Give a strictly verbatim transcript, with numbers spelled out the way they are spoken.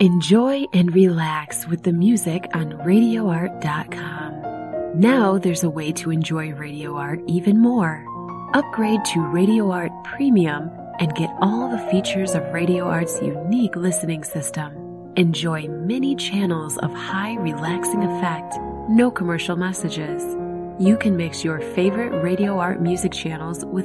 Enjoy and relax with the music on radio art dot com. Now there's a way to enjoy Radio Art even more. Upgrade to Radio Art Premium and get all the features of Radio Art's unique listening system. Enjoy many channels of high relaxing effect, no commercial messages. You can mix your favorite Radio Art music channels with